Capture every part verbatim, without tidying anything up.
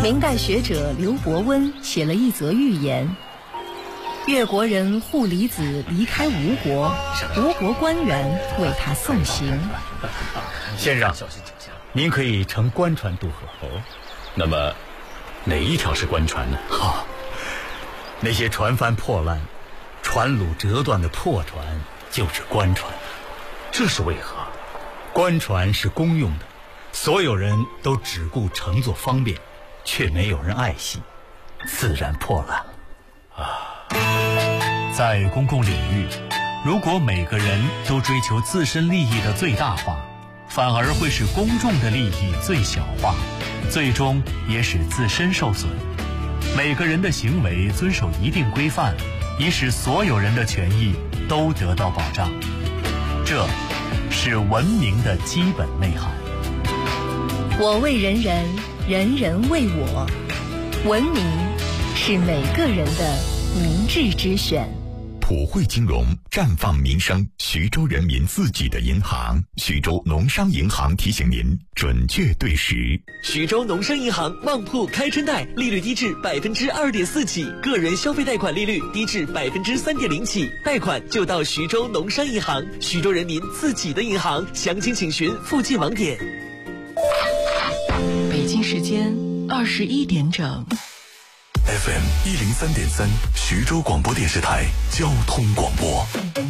明代学者刘伯温写了一则寓言：越国人护离子离开吴国，吴国官员为他送行。 先生，您可以乘官船渡河。 哦，那么哪一条是官船呢？ 好，那些船帆破烂、船橹折断的破船就是官船。 这是为何？ 官船是公用的，所有人都只顾乘坐方便，却没有人爱惜，自然破烂啊。在公共领域，如果每个人都追求自身利益的最大化，反而会使公众的利益最小化，最终也使自身受损。每个人的行为遵守一定规范，以使所有人的权益都得到保障。这是文明的基本内涵。 我为人人，人人为我。文明是每个人的明智之选。 普惠金融，绽放民生，徐州人民自己的银行。徐州农商银行提醒您，准确对时。 徐州农商银行旺铺开春贷，利率低至百分之二点四起，个人消费贷款利率低至百分之三点零起，贷款就到徐州农商银行，徐州人民自己的银行。详情请询附近网点。 北京时间二十一点整。 F M 一零三点三，徐州广播电视台交通广播。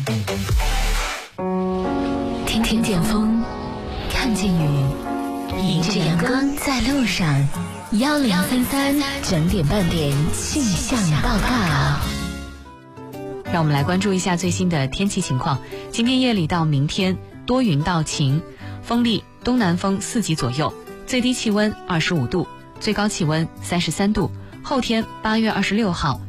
听听见风，看见雨，迎着阳光在路上。幺零三三整点半点气象报告。 让我们来关注一下最新的天气情况。今天夜里到明天多云到晴，风力东南风四级左右，最低气温二十五度，最高气温三十三度。后天八月二十六号